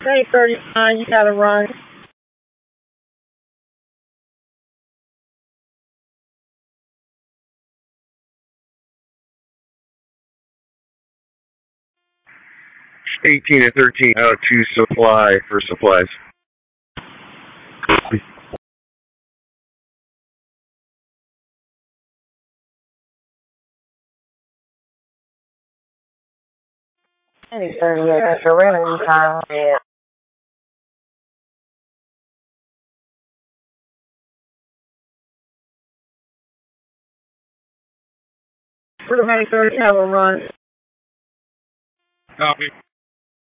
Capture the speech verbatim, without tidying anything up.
Say thirty-nine, you gotta run. eighteen and thirteen out to supply for supplies. Any thirty-eight, that's a really time. Yeah. Pretty many thirty, have a run. Copy.